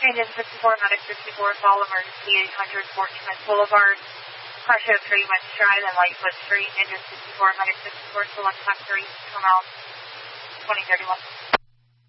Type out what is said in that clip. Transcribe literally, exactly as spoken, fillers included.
Engine sixty-four, Medic sixty-four, call emergency eight hundred Fortune Boulevard. Pressure three, West Drive and Lightfoot Street. Engine sixty-four, Medic sixty-four, select factory, come out twenty thirty-one.